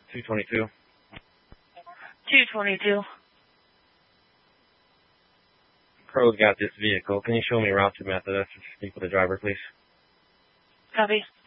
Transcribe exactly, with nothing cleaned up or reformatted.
two twenty-two. two twenty-two. Crow's got this vehicle. Can you show me route to Methodist? Speak with the driver, please. Copy.